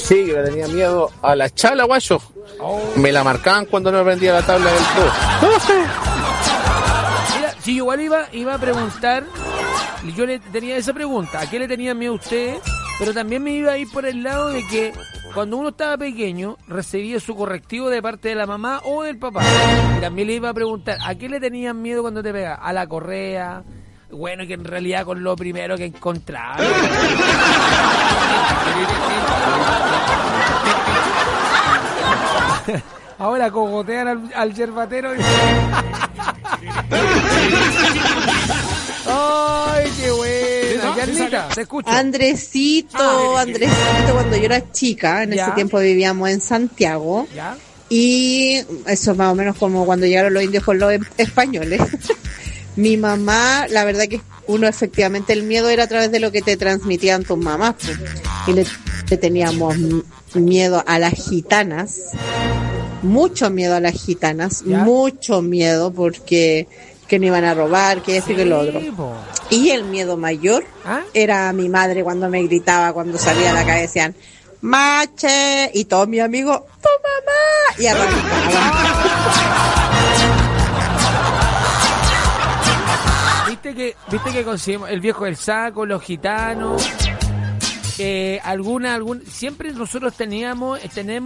Sí, yo le tenía miedo a la chala, guayo. Me la marcaban cuando no aprendía la tabla del pro. Mira, si yo igual iba a preguntar, yo le tenía esa pregunta, ¿a qué le tenía miedo a usted? Pero también me iba a ir por el lado de que cuando uno estaba pequeño, recibía su correctivo de parte de la mamá o del papá. Y también le iba a preguntar, ¿a qué le tenían miedo cuando te pegaba? ¿A la correa? Bueno, que en realidad con lo primero que encontraba. Ahora cogotean al yerbatero. ¡Ay, qué buena! Yarnita, te escucho. Andresito, cuando yo era chica, en ese tiempo vivíamos en Santiago. ¿Ya? Y eso más o menos como cuando llegaron los indios con los españoles. Mi mamá, la verdad que uno efectivamente el miedo era a través de lo que te transmitían tus mamás, pues. Y le teníamos miedo a las gitanas, mucho miedo a las gitanas, mucho miedo porque que me iban a robar, que esto y que lo otro. Y el miedo mayor era a mi madre cuando me gritaba, cuando salía a la calle decían Mache, y todos mis amigos, tu mamá, y arrancaban. ¿Viste que conseguimos el viejo del saco, los gitanos? Siempre nosotros teníamos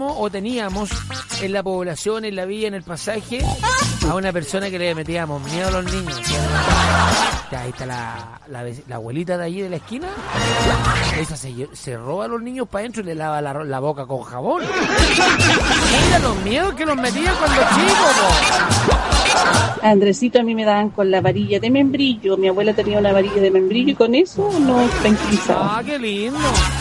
en la población, en la villa, en el pasaje, a una persona que le metíamos miedo a los niños. Ya, ahí está la abuelita de allí de la esquina. Esa se roba a los niños para adentro y le lava la boca con jabón. Mira los miedos que los metían cuando chicos, po. Andresito, a mí me daban con la varilla de membrillo. Mi abuela tenía una varilla de membrillo y con eso nos tranquilizaba. Ah, qué lindo.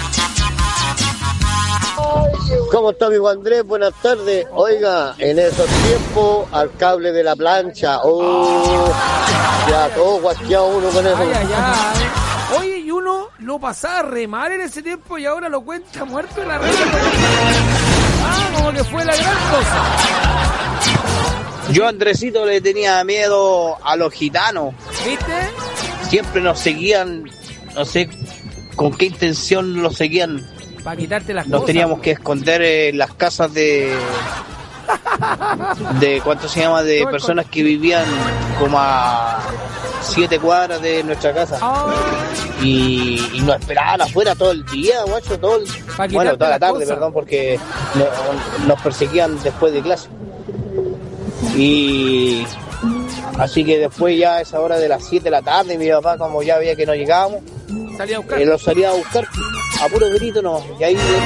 ¿Cómo está, amigo Andrés? Buenas tardes. Oiga, en esos tiempos, al cable de la plancha. Ya todo guasqueado uno con eso. Oye, y uno lo pasaba re mal en ese tiempo y ahora lo cuenta muerto en la red. Como que fue la gran cosa. Yo, Andresito, le tenía miedo a los gitanos. ¿Viste? Siempre nos seguían, no sé con qué intención los seguían. Para quitarte las nos cosas. Teníamos que esconder en las casas de ¿cuánto se llama? De personas que vivían como a 7 cuadras de nuestra casa. Y nos esperaban afuera todo el día, guacho, toda la tarde, perdón, porque nos perseguían después de clase. Y así que después ya a esa hora de las 7 de la tarde, mi papá, como ya veía que no llegábamos, salía a buscar. Los salía a buscar a puro grito, no. Y ahí